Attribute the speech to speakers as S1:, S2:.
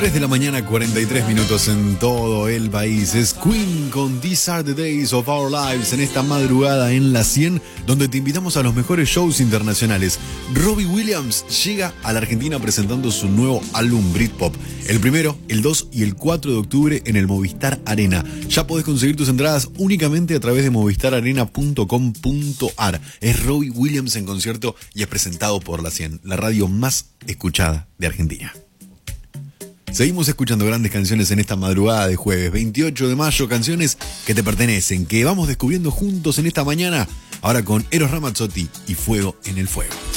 S1: 3 de la mañana, 43 minutos en todo el país. Es Queen con These Are the Days of Our Lives en esta madrugada en la 100, donde te invitamos a los mejores shows internacionales. Robbie Williams llega a la Argentina presentando su nuevo álbum Britpop. El primero, el 2 y el 4 de octubre en el Movistar Arena. Ya podés conseguir tus entradas únicamente a través de movistararena.com.ar. Es Robbie Williams en concierto y es presentado por la 100, la radio más escuchada de Argentina. Seguimos escuchando grandes canciones en esta madrugada de jueves 28 de mayo, canciones que te pertenecen, que vamos descubriendo juntos en esta mañana, ahora con Eros Ramazzotti y Fuego en el Fuego.